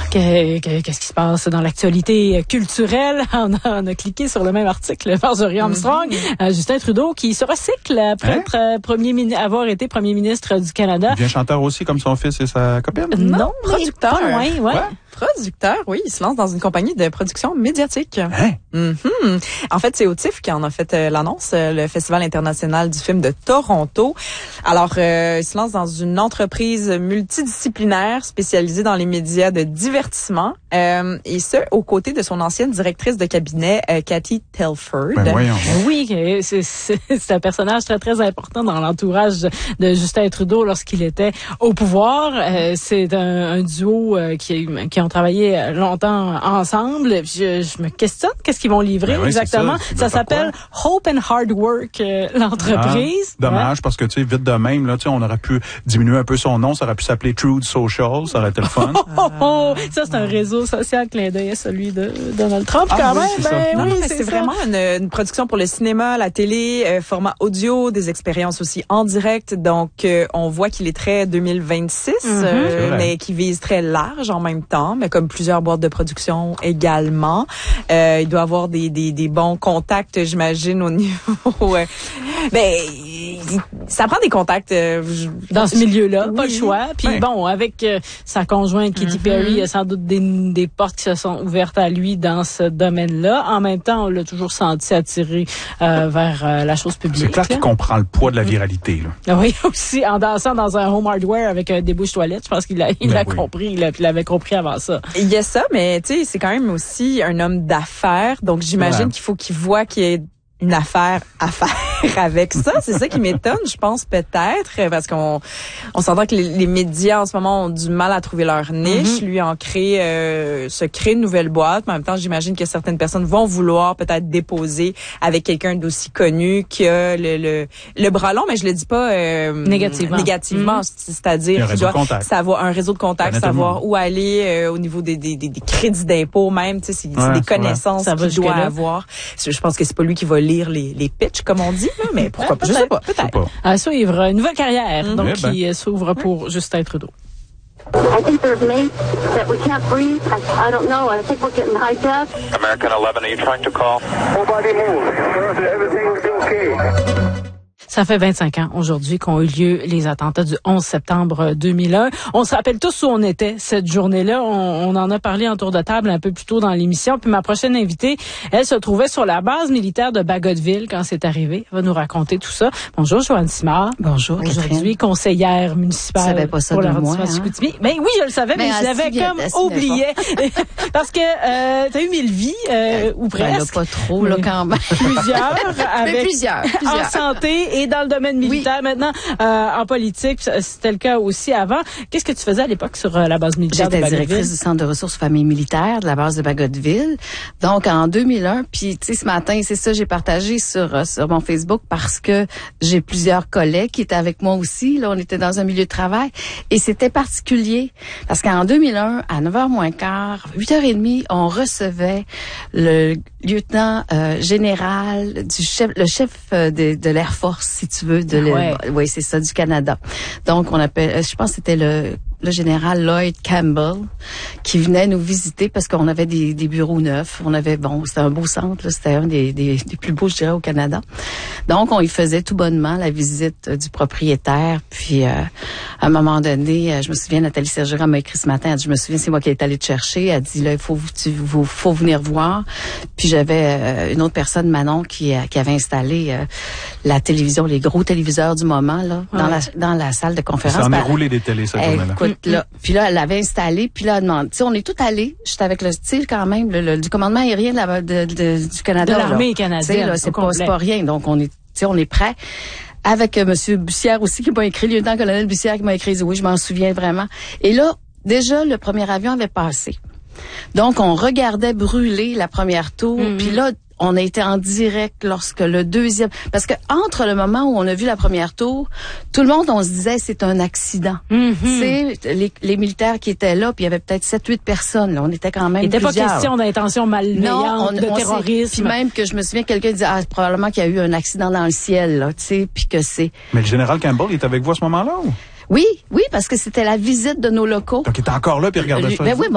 Qu'est-ce qui se passe dans l'actualité culturelle? On a cliqué sur le même article par Zori Armstrong. Justin Trudeau qui se recycle après être avoir été premier ministre du Canada. Il devient chanteur aussi comme son fils et sa copine? Non, producteur. Pas loin, ouais. Producteur, oui. Il se lance dans une compagnie de production médiatique. Hein? En fait, c'est OTIF qui en a fait l'annonce, le Festival international du film de Toronto. Alors, il se lance dans une entreprise multidisciplinaire spécialisée dans les médias de divertissement, et ce, aux côtés de son ancienne directrice de cabinet, Cathy Telford. Ben voyons. Oui, c'est un personnage très, très important dans l'entourage de Justin Trudeau lorsqu'il était au pouvoir. C'est un duo qui ont travaillé longtemps ensemble. Je me questionne qu'est-ce qu'ils vont livrer exactement. Ça s'appelle Hope and Hard Work, l'entreprise. Dommage, parce que tu sais, vite de même, là, tu sais, on aurait pu diminuer un peu son nom, ça aurait pu s'appeler Truth Social, ça aurait été le fun. Ça, c'est un réseau social clin d'œil à celui de Donald Trump, quand même. C'est vraiment une production pour le cinéma, la télé, format audio, des expériences aussi en direct. Donc, on voit qu'il est très 2026, mais qui vise très large en même temps, mais comme plusieurs boîtes de production également. Il doit avoir des bons contacts, j'imagine, au niveau... ça prend des contacts dans ce milieu-là, pas le choix. Puis bon, avec sa conjointe Katy Perry, il y a sans doute des portes qui se sont ouvertes à lui dans ce domaine-là. En même temps, on l'a toujours senti attiré vers la chose publique. C'est clair qu'il comprend le poids de la viralité. Là. Oui, aussi, en dansant dans un home hardware avec des bouches toilettes, je pense qu'il l'a compris. Il l'avait compris avant ça. Il y a ça, mais tu sais, c'est quand même aussi un homme d'affaires. Donc, j'imagine qu'il faut qu'il voit qu'il y ait une affaire à faire avec ça. C'est ça qui m'étonne, je pense, peut-être, parce qu'on s'entend que les médias en ce moment ont du mal à trouver leur niche. Lui se crée une nouvelle boîte, mais en même temps, j'imagine que certaines personnes vont vouloir peut-être déposer avec quelqu'un d'aussi connu qui a le bras long, mais je le dis pas négativement, c'est-à-dire qu'il doit savoir un réseau de contacts, savoir où aller au niveau des crédits d'impôt même, tu sais, c'est des connaissances qu'il doit avoir. Je pense que c'est pas lui qui va lire les pitchs, comme on dit, là, mais pourquoi pas? Je sais pas, peut-être. À suivre, une nouvelle carrière, donc, qui s'ouvre pour Justin Trudeau. I think there's mates that we can't breathe. I don't know. I think we're getting hijacked. American 11, are you trying to call? Nobody move. Everything's okay. Ça fait 25 ans aujourd'hui qu'ont eu lieu les attentats du 11 septembre 2001. On se rappelle tous où on était cette journée-là. On en a parlé en tour de table un peu plus tôt dans l'émission. Puis ma prochaine invitée, elle se trouvait sur la base militaire de Bagotville quand c'est arrivé. Elle va nous raconter tout ça. Bonjour, Joanne Simard. Bonjour, aujourd'hui, conseillère municipale. Tu savais pas ça pour de la moi, Chicoutimi. Ben oui, je le savais, mais je l'avais comme oublié. Parce que t'as eu 1000 vies, ou presque. Là, pas trop, là, quand même. Plusieurs. Mais plusieurs. En santé et dans le domaine militaire. Maintenant, en politique, c'était le cas aussi avant. Qu'est-ce que tu faisais à l'époque sur la base militaire de Bagotville? J'étais directrice du Centre de ressources familles militaires de la base de Bagotville. Donc, en 2001, puis tu sais, ce matin, c'est ça, j'ai partagé sur mon Facebook parce que j'ai plusieurs collègues qui étaient avec moi aussi. Là, on était dans un milieu de travail. Et c'était particulier parce qu'en 2001, à 9h moins quart, 8h30, on recevait le lieutenant général le chef de l'Air Force, si tu veux, oui, c'est ça, du Canada. Donc, on appelle, je pense que c'était le général Lloyd Campbell qui venait nous visiter parce qu'on avait des bureaux neufs. On avait, c'était un beau centre, là, c'était un des plus beaux, je dirais, au Canada. Donc, on y faisait tout bonnement la visite du propriétaire. Puis, à un moment donné, je me souviens, Nathalie Sergera m'a écrit ce matin, elle dit, je me souviens, c'est moi qui est allée te chercher. Elle dit, là, il faut venir voir. Puis, j'avais une autre personne, Manon, qui avait installé la télévision, les gros téléviseurs du moment, là, dans la salle de conférence. Ça en a roulé des télés, cette journée-là. Là. Puis là, elle l'avait installé, puis là, elle demande, tu sais, on est tout allés, j'étais avec le style quand même, du commandement aérien du Canada. De l'armée canadienne. Là, c'est pas rien, donc on est prêt. Avec Monsieur Bussière aussi, qui m'a écrit, le lieutenant-colonel Bussière qui m'a écrit, oui, je m'en souviens vraiment. Et là, déjà, le premier avion avait passé. Donc, on regardait brûler la première tour, puis là, on a été en direct lorsque le deuxième... Parce que entre le moment où on a vu la première tour, tout le monde, on se disait, c'est un accident. Tu sais, les militaires qui étaient là, puis il y avait peut-être 7-8 personnes. Là, on était quand même plusieurs. Il n'était pas question d'intention malveillante, de terrorisme. Puis même que je me souviens, quelqu'un disait, probablement qu'il y a eu un accident dans le ciel, là, tu sais, puis que c'est... Mais le général Campbell, il est avec vous à ce moment-là, ou? Oui, parce que c'était la visite de nos locaux. Donc, il était encore là, puis regardait ça. Ben oui,